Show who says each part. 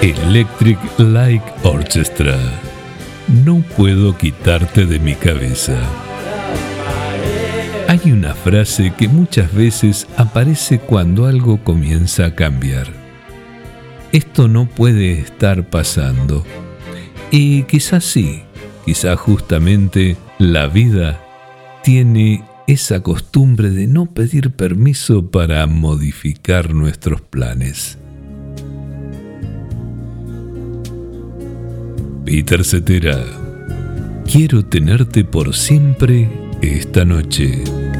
Speaker 1: Electric Light Orchestra. No puedo quitarte de mi cabeza. Hay una frase que muchas veces aparece cuando algo comienza a cambiar. Esto no puede estar pasando. Y quizás sí, quizás justamente la vida tiene esa costumbre de no pedir permiso para modificar nuestros planes. Peter Cetera, quiero tenerte por siempre esta noche.